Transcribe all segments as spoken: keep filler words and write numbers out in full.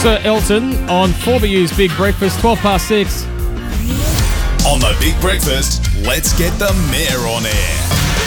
Sir Elton on four B U's Big Breakfast, twelve past six. On the Big Breakfast, let's get the mayor on air.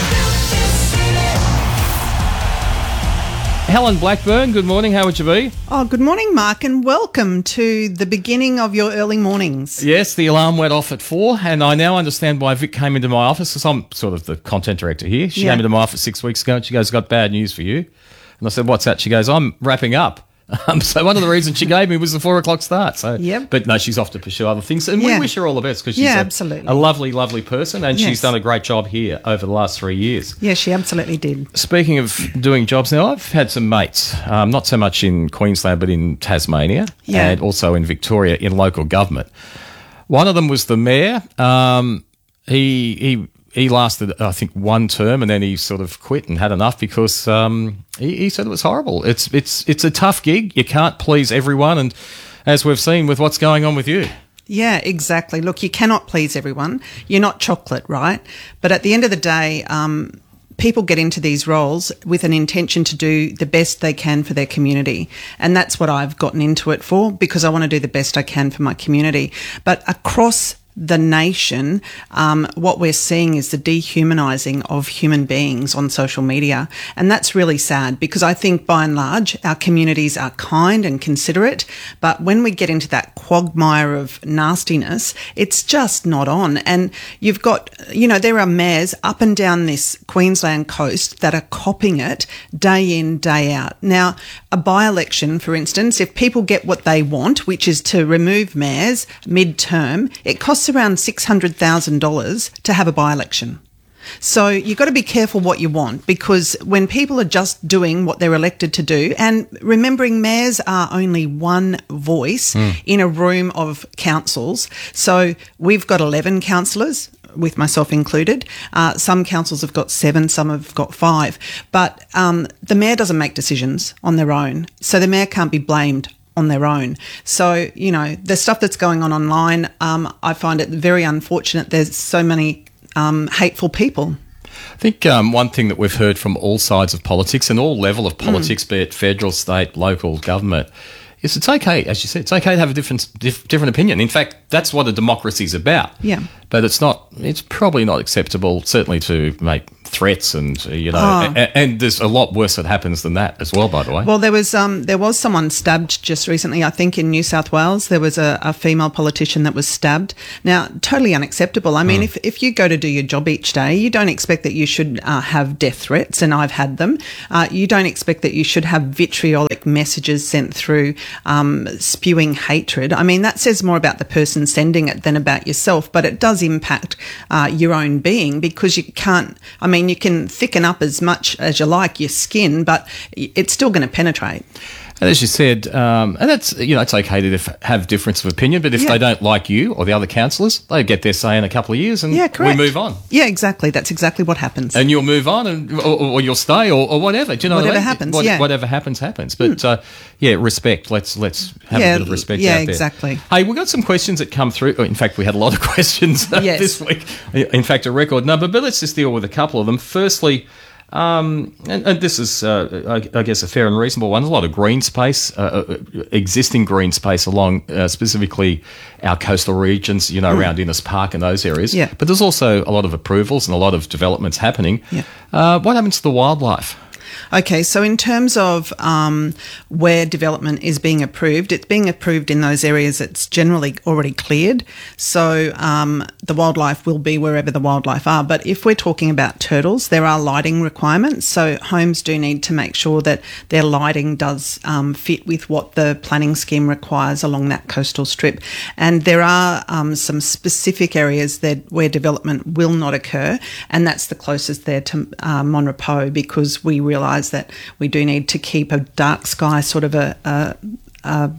Helen Blackburn, good morning. How would you be? Oh, good morning, Mark, and welcome to the beginning of your early mornings. Yes, the alarm went off at four, and I now understand why Vic came into my office, because I'm sort of the content director here. She Yeah. came into my office six weeks ago, and she goes, got bad news for you. And I said, what's that? She goes, I'm wrapping up. Um, so one of the reasons she gave me was the four o'clock start. So, Yep. But no, she's off to pursue other things. And Yeah. we wish her all the best, because she's Yeah, a, absolutely. a lovely, lovely person, and Yes. she's done a great job here over the last three years. Yeah, she absolutely did. Speaking of doing jobs now, I've had some mates, um, not so much in Queensland, but in Tasmania Yeah. and also in Victoria in local government. One of them was the mayor. Um, he he he lasted, I think, one term, and then he sort of quit and had enough because um, he, he said it was horrible. It's it's it's a tough gig. You can't please everyone, and as we've seen with what's going on with you. Yeah, exactly. Look, you cannot please everyone. You're not chocolate, right? But at the end of the day, um, people get into these roles with an intention to do the best they can for their community. And that's what I've gotten into it for, because I want to do the best I can for my community. But across the nation, um, what we're seeing is the dehumanising of human beings on social media. And that's really sad, because I think by and large our communities are kind and considerate. But when we get into that quagmire of nastiness, it's just not on. And you've got, you know, there are mayors up and down this Queensland coast that are copying it day in, day out. Now, a by-election, for instance, if people get what they want, which is to remove mayors mid-term, it costs around six hundred thousand dollars to have a by-election. So you've got to be careful what you want, because when people are just doing what they're elected to do, and remembering mayors are only one voice mm. in a room of councils. So we've got eleven councillors, with myself included. Uh, some councils have got seven, some have got five. But um, the mayor doesn't make decisions on their own. So the mayor can't be blamed on their own. So, you know, the stuff that's going on online, um, I find it very unfortunate. There's so many um, hateful people. I think um, one thing that we've heard from all sides of politics and all level of politics, mm. be it federal, state, local government, is it's okay, as you said, it's okay to have a different diff- different opinion. In fact, that's what a democracy is about. Yeah. But it's not. It's probably not acceptable, certainly, to make threats and you know. Oh. And, and there's a lot worse that happens than that as well. By the way. Well, there was um there was someone stabbed just recently. I think in New South Wales there was a, a female politician that was stabbed. Now, totally unacceptable. I mean, mm. if if you go to do your job each day, you don't expect that you should uh, have death threats, and I've had them. Uh, you don't expect that you should have vitriolic messages sent through, um, spewing hatred. I mean, that says more about the person sending it than about yourself. But it does impact uh, your own being, because you can't, I mean, you can thicken up as much as you like your skin, but it's still going to penetrate. And as you said, um, and that's, you know, it's okay to dif- have difference of opinion, but if yeah. they don't like you or the other councillors, they get their say in a couple of years and yeah, we move on. Yeah, exactly. That's exactly what happens. And you'll move on and or, or you'll stay or, or whatever. Do you know whatever what I mean? happens, what, yeah. Whatever happens, happens. But, mm. uh, yeah, respect. Let's let's have yeah, a bit of respect yeah, out there. Yeah, exactly. Hey, we've got some questions that come through. In fact, we had a lot of questions yes. this week. In fact, a record number. But let's just deal with a couple of them. Firstly, Um, and, and this is, uh, I, I guess, a fair and reasonable one. There's a lot of green space, uh, uh, existing green space along uh, specifically our coastal regions, you know, mm. around Innes Park and those areas. Yeah. But there's also a lot of approvals and a lot of developments happening. Yeah. Uh, what happens to the wildlife? Okay, so in terms of um, where development is being approved, it's being approved in those areas that's generally already cleared. So um, the wildlife will be wherever the wildlife are. But if we're talking about turtles, there are lighting requirements. So homes do need to make sure that their lighting does um, fit with what the planning scheme requires along that coastal strip. And there are um, some specific areas that where development will not occur, and that's the closest there to uh, Monrepo, because we realise that we do need to keep a dark sky sort of a, a, a,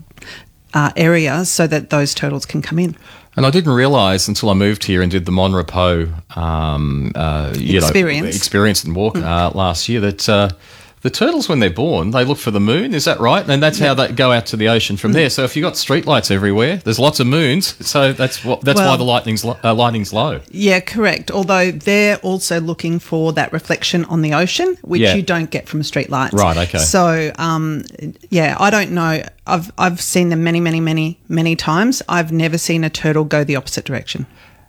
a area so that those turtles can come in. And I didn't realise until I moved here and did the Monrepo um, uh, you experience. know, experience and walk mm. uh, last year that uh, The turtles, when they're born, they look for the moon. Is that right? And that's how they go out to the ocean from there. So if you've got streetlights everywhere, there's lots of moons. So that's what that's Well- why the lightning's lo- uh, lightning's low. Yeah, correct. Although they're also looking for that reflection on the ocean, which Yeah. you don't get from street lights. Right, okay. So, um, yeah, I don't know. I've I've seen them many, many, many, many times. I've never seen a turtle go the opposite direction.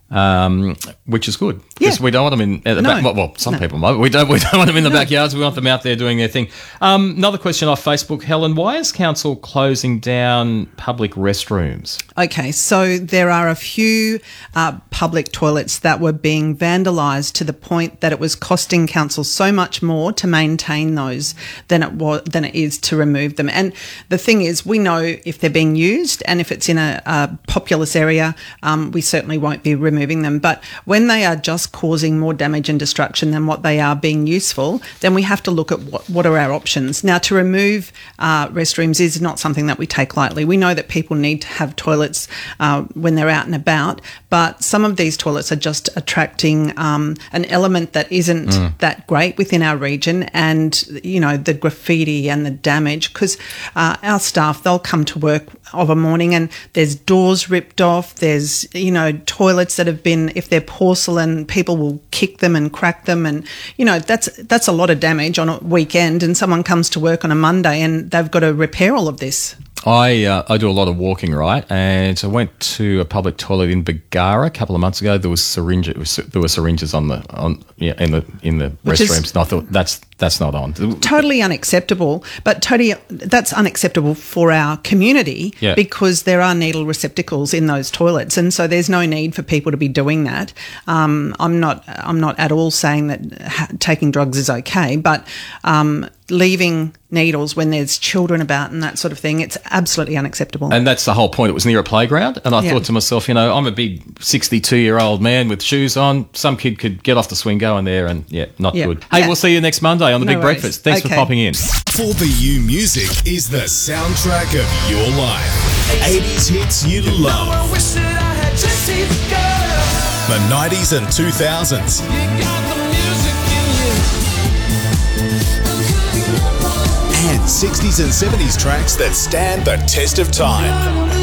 Um, which is good because Yeah. we don't want them in at the No. back. Well, well some No. people might. But we don't. We don't want them in the backyards. We want them out there doing their thing. Um, another question off Facebook, Helen: why is council closing down public restrooms? Okay, so there are a few uh, public toilets that were being vandalised to the point that it was costing council so much more to maintain those than it was than it is to remove them. And the thing is, we know if they're being used, and if it's in a, a populous area, um, we certainly won't be removing them. But when they are just causing more damage and destruction than what they are being useful, then we have to look at what, what are our options. Now, to remove uh, restrooms is not something that we take lightly. We know that people need to have toilets uh, when they're out and about, but some of these toilets are just attracting um, an element that isn't mm. that great within our region, and, you know, the graffiti and the damage, because uh, our staff, they'll come to work of a morning and there's doors ripped off, there's, you know, toilets that have been, if they're porcelain, people will kick them and crack them, and, you know, that's that's a lot of damage on a weekend, and someone comes to work on a Monday and they've got to repair all of this. I uh, I do a lot of walking, right? And I went to a public toilet in Bargara a couple of months ago. There was syringe, was, there were syringes on the on yeah in the in the Which restrooms. is- And I thought that's that's not on. Totally unacceptable, but totally that's unacceptable for our community Yeah. because there are needle receptacles in those toilets, and so there's no need for people to be doing that. Um, I'm not I'm not at all saying that ha- taking drugs is okay, but um, leaving needles when there's children about and that sort of thing, it's absolutely unacceptable. And that's the whole point. It was near a playground. And I Yeah. thought to myself, you know, I'm a big sixty-two-year-old man with shoes on. Some kid could get off the swing, go in there, and, yeah, not Yeah. good. Hey, Yeah. we'll see you next Monday on The No Big worries. Breakfast. Thanks Okay. for popping in. four B U Music is the soundtrack of your life. eighties hits you love. The nineties and two thousands. And sixties and seventies tracks that stand the test of time.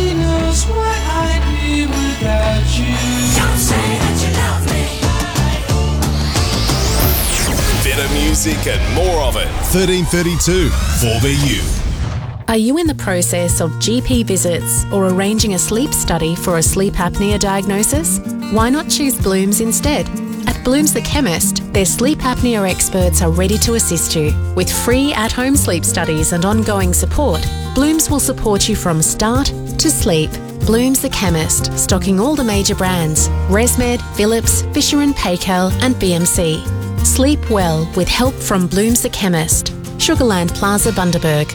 Better music and more of it. thirteen thirty-two, four B U. Are you in the process of G P visits or arranging a sleep study for a sleep apnea diagnosis? Why not choose Blooms instead? At Blooms the Chemist, their sleep apnea experts are ready to assist you. With free at-home sleep studies and ongoing support, Blooms will support you from start to sleep. Blooms the Chemist, stocking all the major brands: ResMed, Philips, Fisher and Paykel and B M C. Sleep well with help from Blooms the Chemist. Sugarland Plaza, Bundaberg.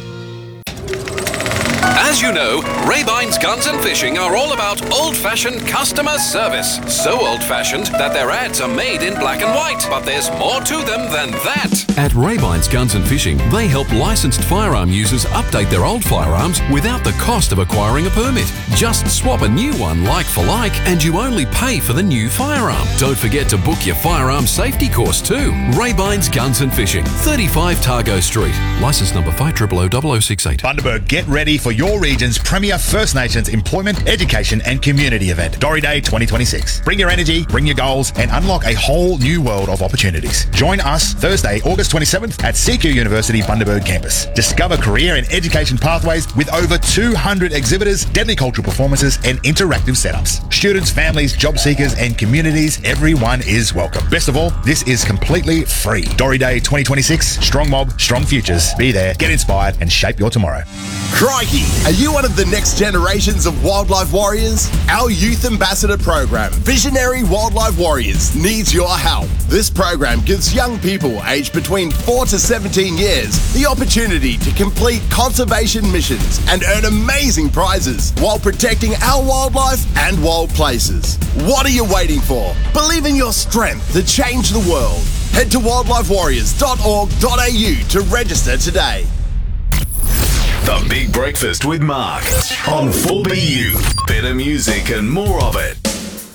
As you know, Raybine's Guns and Fishing are all about old-fashioned customer service. So old-fashioned that their ads are made in black and white. But there's more to them than that. At Raybine's Guns and Fishing, they help licensed firearm users update their old firearms without the cost of acquiring a permit. Just swap a new one like for like and you only pay for the new firearm. Don't forget to book your firearm safety course too. Raybine's Guns and Fishing, thirty-five Targo Street. Licence number five zero zero zero zero six eight. Bundaberg, get ready for your region's premier First Nations employment, education and community event, Dory Day twenty twenty-six. Bring your energy, bring your goals and unlock a whole new world of opportunities. Join us Thursday, August twenty-seventh at C Q University Bundaberg campus. Discover career and education pathways with over two hundred exhibitors, deadly cultural performances and interactive setups. Students, families, job seekers and communities, everyone is welcome. Best of all, this is completely free. Dory Day twenty twenty-six, strong mob, strong futures. Be there, get inspired and shape your tomorrow. Crikey! Are you one of the next generations of wildlife warriors? Our Youth Ambassador program, Visionary Wildlife Warriors, needs your help. This program gives young people aged between four to seventeen years the opportunity to complete conservation missions and earn amazing prizes while protecting our wildlife and wild places. What are you waiting for? Believe in your strength to change the world. Head to wildlife warriors dot org dot a u to register today. The Big Breakfast with Mark on four B U. Better music and more of it.